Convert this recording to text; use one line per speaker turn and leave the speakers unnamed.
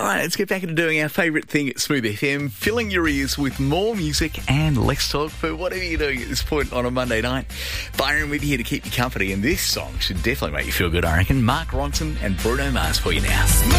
right, let's get back into doing our favourite thing at Smooth FM, filling your ears with more music and less talk for whatever you're doing at this point on a Monday night. Byron with you here to keep you company, and this song should definitely make you feel good, I reckon. Mark Ronson and Bruno Mars for you now.